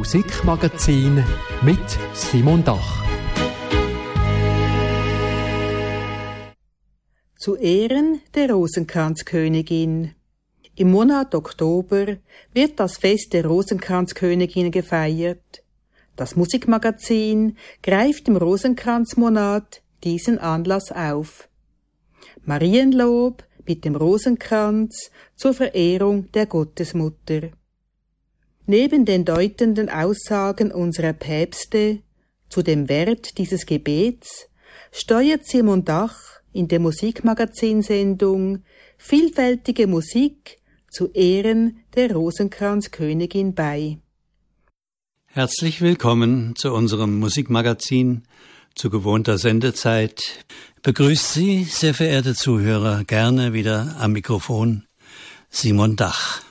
Musikmagazin mit Simon Dach. Zu Ehren der Rosenkranzkönigin. Im Monat Oktober wird das Fest der Rosenkranzkönigin gefeiert. Das Musikmagazin greift im Rosenkranzmonat diesen Anlass auf. Marienlob mit dem Rosenkranz zur Verehrung der Gottesmutter. Neben den deutenden Aussagen unserer Päpste zu dem Wert dieses Gebets steuert Simon Dach in der Musikmagazinsendung vielfältige Musik zu Ehren der Rosenkranzkönigin bei. Herzlich willkommen zu unserem Musikmagazin zu gewohnter Sendezeit. Begrüßt Sie, sehr verehrte Zuhörer, gerne wieder am Mikrofon Simon Dach.